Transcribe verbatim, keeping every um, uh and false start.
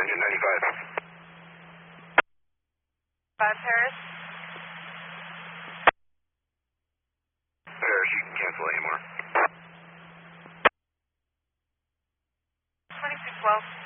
engine ninety-five. five Paris. Paris, you can cancel anymore. twenty-two twelve.